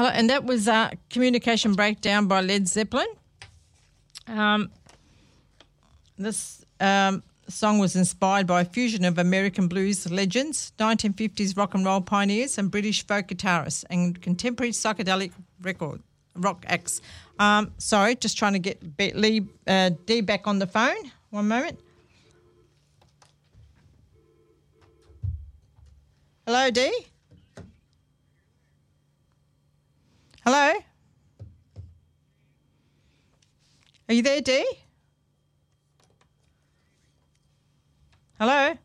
Hello, and that was Communication Breakdown by Led Zeppelin. This song was inspired by a fusion of American blues legends, 1950s rock and roll pioneers, and British folk guitarists, and contemporary psychedelic rock acts. Sorry, just trying to get Dee back on the phone. One moment. Hello, Dee? Hello? Are you there, Dee? Hello?